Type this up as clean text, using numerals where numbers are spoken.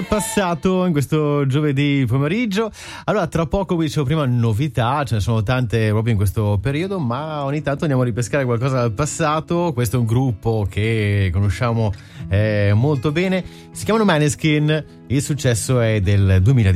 Passato in questo giovedì pomeriggio. Allora, tra poco, vi dicevo prima, novità, ce ne sono tante proprio in questo periodo, ma ogni tanto andiamo a ripescare qualcosa dal passato. Questo è un gruppo che conosciamo molto bene, si chiamano Maneskin, il successo è del 2010.